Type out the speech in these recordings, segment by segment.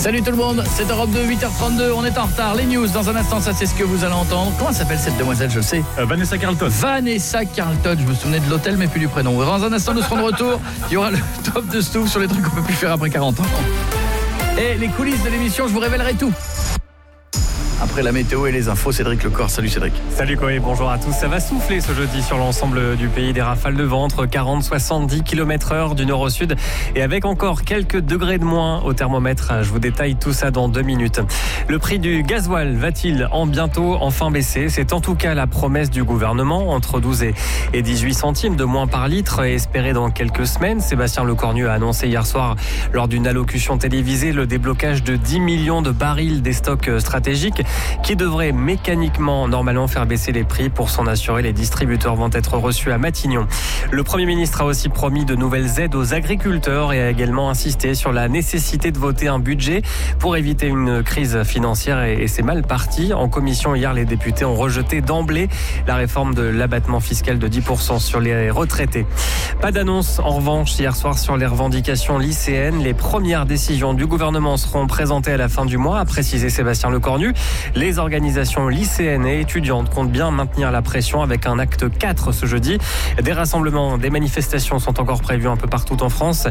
Salut tout le monde, c'est Europe 2, 8h32, on est en retard. Les news, dans un instant, ça c'est ce que vous allez entendre. Comment s'appelle cette demoiselle, je le sais? Vanessa Carlton. Vanessa Carlton, je me souvenais de l'hôtel mais plus du prénom. Dans un instant, nous serons de retour. Il y aura le top de Stouff sur les trucs qu'on peut plus faire après 40 ans. Et les coulisses de l'émission, je vous révélerai tout. Après la météo et les infos, Cédric Lecor. Salut Cédric. Salut Koé, bonjour à tous. Ça va souffler ce jeudi sur l'ensemble du pays. Des rafales de vent entre 40-70 km/h du nord au sud. Et avec encore quelques degrés de moins au thermomètre. Je vous détaille tout ça dans 2 minutes. Le prix du gasoil va-t-il bientôt enfin baisser? C'est en tout cas la promesse du gouvernement. Entre 12 et 18 centimes de moins par litre et espéré dans quelques semaines. Sébastien Lecornu a annoncé hier soir lors d'une allocution télévisée le déblocage de 10 millions de barils des stocks stratégiques qui devrait mécaniquement, normalement, faire baisser les prix. Pour s'en assurer, les distributeurs vont être reçus à Matignon. Le Premier ministre a aussi promis de nouvelles aides aux agriculteurs et a également insisté sur la nécessité de voter un budget pour éviter une crise financière et c'est mal parti. En commission, hier, les députés ont rejeté d'emblée la réforme de l'abattement fiscal de 10% sur les retraités. Pas d'annonce, en revanche, hier soir sur les revendications lycéennes. Les premières décisions du gouvernement seront présentées à la fin du mois, a précisé Sébastien Lecornu. Les organisations lycéennes et étudiantes comptent bien maintenir la pression avec un acte 4 ce jeudi. Des rassemblements, des manifestations sont encore prévues un peu partout en France.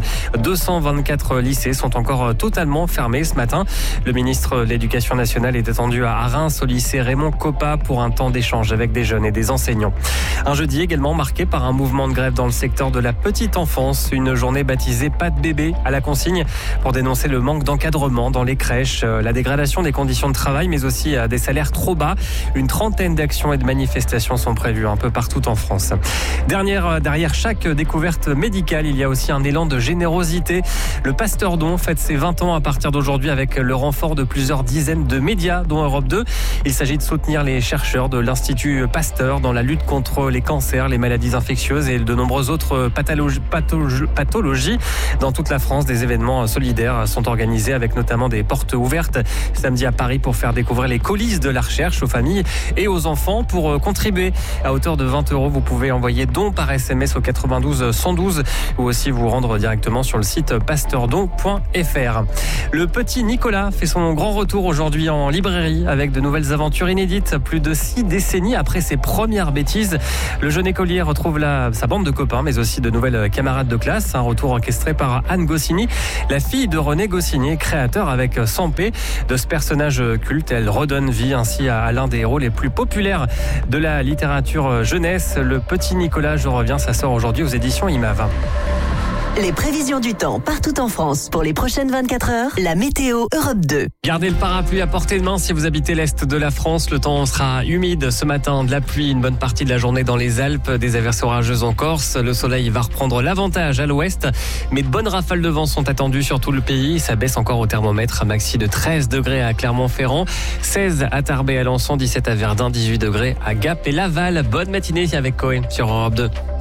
224 lycées sont encore totalement fermés ce matin. Le ministre de l'Éducation nationale est attendu à Reims au lycée Raymond Coppa pour un temps d'échange avec des jeunes et des enseignants. Un jeudi également marqué par un mouvement de grève dans le secteur de la petite enfance. Une journée baptisée Pas de bébé à la consigne pour dénoncer le manque d'encadrement dans les crèches, la dégradation des conditions de travail mais aussi des salaires trop bas. Une trentaine d'actions et de manifestations sont prévues un peu partout en France. Derrière chaque découverte médicale, il y a aussi un élan de générosité. Le Pasteur Don fête ses 20 ans à partir d'aujourd'hui avec le renfort de plusieurs dizaines de médias, dont Europe 2. Il s'agit de soutenir les chercheurs de l'Institut Pasteur dans la lutte contre les cancers, les maladies infectieuses et de nombreuses autres pathologies. Dans toute la France, des événements solidaires sont organisés avec notamment des portes ouvertes samedi à Paris pour faire découvrir les coulisses de la recherche aux familles et aux enfants. Pour contribuer à hauteur de 20 €, vous pouvez envoyer don par SMS au 92 112 ou aussi vous rendre directement sur le site pasteurdon.fr. Le petit Nicolas fait son grand retour aujourd'hui en librairie avec de nouvelles aventures inédites. Plus de 6 décennies après ses premières bêtises, le jeune écolier retrouve sa bande de copains mais aussi de nouvelles camarades de classe. Un retour orchestré par Anne Goscinny, la fille de René Goscinny, créateur avec Sampé de ce personnage culte. Elle redonne vie ainsi à l'un des héros les plus populaires de la littérature jeunesse. Le petit Nicolas, je reviens, ça sort aujourd'hui aux éditions Imav. Les prévisions du temps partout en France pour les prochaines 24 heures. La météo Europe 2. Gardez le parapluie à portée de main si vous habitez l'est de la France. Le temps sera humide ce matin, de la pluie une bonne partie de la journée dans les Alpes, des averses orageuses en Corse. Le soleil va reprendre l'avantage à l'ouest, mais de bonnes rafales de vent sont attendues sur tout le pays. Ça baisse encore au thermomètre, un maxi de 13 degrés à Clermont-Ferrand, 16 à Tarbes et Alençon, 17 à Verdun, 18 degrés à Gap et Laval. Bonne matinée avec Cohen sur Europe 2.